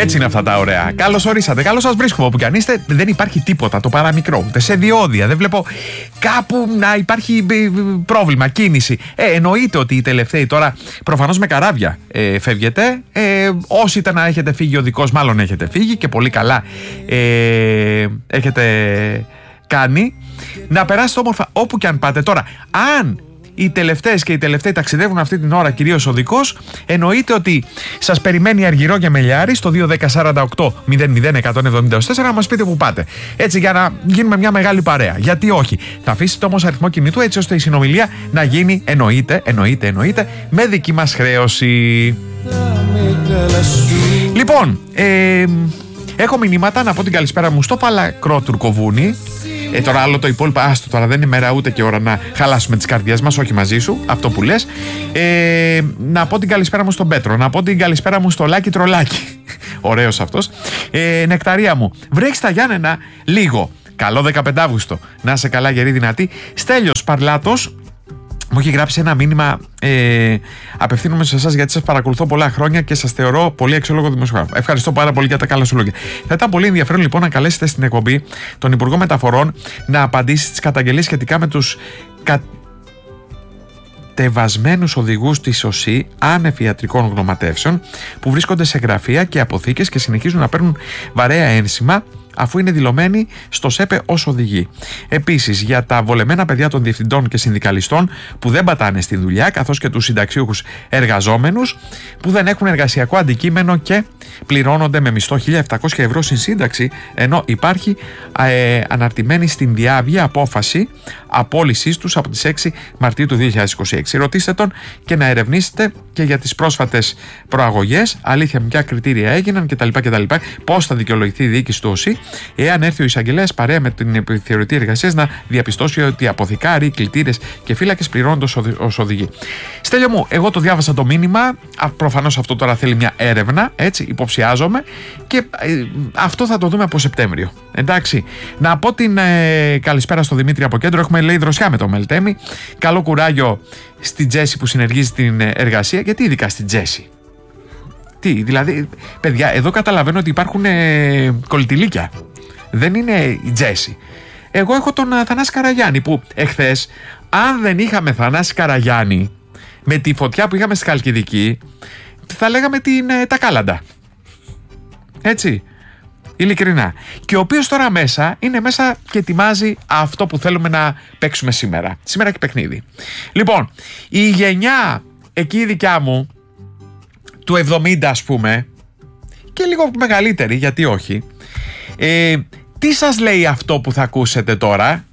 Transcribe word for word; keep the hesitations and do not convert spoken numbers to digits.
Έτσι είναι αυτά τα ωραία. Καλώς ορίσατε, καλώς σας βρίσκουμε όπου κι αν είστε. Δεν υπάρχει τίποτα το παραμικρό, ούτε σε διόδια. Δεν βλέπω κάπου να υπάρχει πρόβλημα, κίνηση. Ε, εννοείται ότι οι τελευταίοι τώρα, προφανώς με καράβια ε, φεύγετε. Ε, όσοι ήταν να έχετε φύγει ο δικός, μάλλον έχετε φύγει και πολύ καλά ε, έχετε κάνει. Να περάσετε όμορφα όπου κι αν πάτε. Τώρα, αν οι τελευταίες και οι τελευταίοι ταξιδεύουν αυτή την ώρα, κυρίως οδικός, εννοείται ότι σας περιμένει Αργυρό και Μελιάρη στο δύο ένα μηδέν τέσσερα οκτώ μηδέν μηδέν εκατόν εβδομήντα τέσσερα να μας πείτε που πάτε. Έτσι, για να γίνουμε μια μεγάλη παρέα. Γιατί όχι. Θα αφήσετε όμως αριθμό κινητού έτσι ώστε η συνομιλία να γίνει, εννοείται, εννοείται, εννοείται, με δική μας χρέωση. Λοιπόν, ε, έχω μηνύματα να πω την καλησπέρα μου στο Φαλακρό Τουρκοβούνι. Ε, τώρα άλλο το υπόλοιπο, άστο τώρα, δεν είναι μέρα ούτε και ώρα να χαλάσουμε τις καρδιές μας, όχι μαζί σου, αυτό που λες. Ε, να πω την καλησπέρα μου στον Πέτρο, να πω την καλησπέρα μου στο Λάκη Τρολάκη. Ωραίος αυτός. Ε, νεκταρία μου, βρέξει τα Γιάννενα λίγο. Καλό δεκαπέντε Αυγούστου. Να είσαι καλά, γερή δυνατή. Στέλιος Παρλάτος μου έχει γράψει ένα μήνυμα. Ε, απευθύνομαι σε εσάς γιατί σας παρακολουθώ πολλά χρόνια και σας θεωρώ πολύ αξιόλογο δημοσιογράφο. Ευχαριστώ πάρα πολύ για τα καλά σου λόγια. Θα ήταν πολύ ενδιαφέρον λοιπόν να καλέσετε στην εκπομπή τον Υπουργό Μεταφορών να απαντήσει στις καταγγελίες σχετικά με τους κατεβασμένους οδηγούς της ΟΣΥ άνευ ιατρικών γνωματεύσεων που βρίσκονται σε γραφεία και αποθήκες και συνεχίζουν να παίρνουν βαρέα ένσημα αφού είναι δηλωμένοι στο ΣΕΠΕ ως οδηγοί. Επίσης, για τα βολεμένα παιδιά των διευθυντών και συνδικαλιστών που δεν πατάνε στη δουλειά, καθώς και τους συνταξιούχους εργαζόμενους που δεν έχουν εργασιακό αντικείμενο και πληρώνονται με μισθό χίλια επτακόσια ευρώ στην σύνταξη, ενώ υπάρχει ε, αναρτημένη στην διάβια απόφαση απόλυσής τους από τις έξι Μαρτίου του δύο χιλιάδες είκοσι έξι. Ρωτήστε τον και να ερευνήσετε και για τις πρόσφατες προαγωγές, αλήθεια ποια κριτήρια έγιναν κτλ. κτλ. Πώς θα δικαιολογηθεί η διοίκηση του ΟΣΥ, εάν έρθει ο εισαγγελέας παρέα με την επιθεωρητή εργασίας να διαπιστώσει ότι αποθηκάροι, κλητήρες και φύλακες πληρώνονται ως οδηγοί. Στέλιο μου, εγώ το διάβασα το μήνυμα. Προφανώς αυτό τώρα θέλει μια έρευνα, έτσι, υποψιάζομαι, και ε, αυτό θα το δούμε από Σεπτέμβριο. Εντάξει. Να πω την ε, καλησπέρα στο Δημήτρη από κέντρο. Έχουμε λέει δροσιά με το Μελτέμι. Καλό κουράγιο στην Τζέσι που συνεργίζει την εργασία. Γιατί ειδικά στην Τζέσι? Τι, δηλαδή, παιδιά, εδώ καταλαβαίνω ότι υπάρχουν ε, κολλητηλίκια. Δεν είναι η Τζέσι. Εγώ έχω τον uh, Θανάση Καραγιάννη που εχθές, αν δεν είχαμε Θανάση Καραγιάννη με τη φωτιά που είχαμε στη Χαλκιδική, θα λέγαμε την, ε, τα κάλαντα. Έτσι. Ειλικρινά. Και ο οποίος τώρα μέσα είναι μέσα και ετοιμάζει αυτό που θέλουμε να παίξουμε σήμερα. Σήμερα έχει παιχνίδι. Λοιπόν, η γενιά εκεί η δικιά μου του εβδομήντα ας πούμε και λίγο μεγαλύτερη, γιατί όχι, ε, τι σας λέει αυτό που θα ακούσετε τώρα?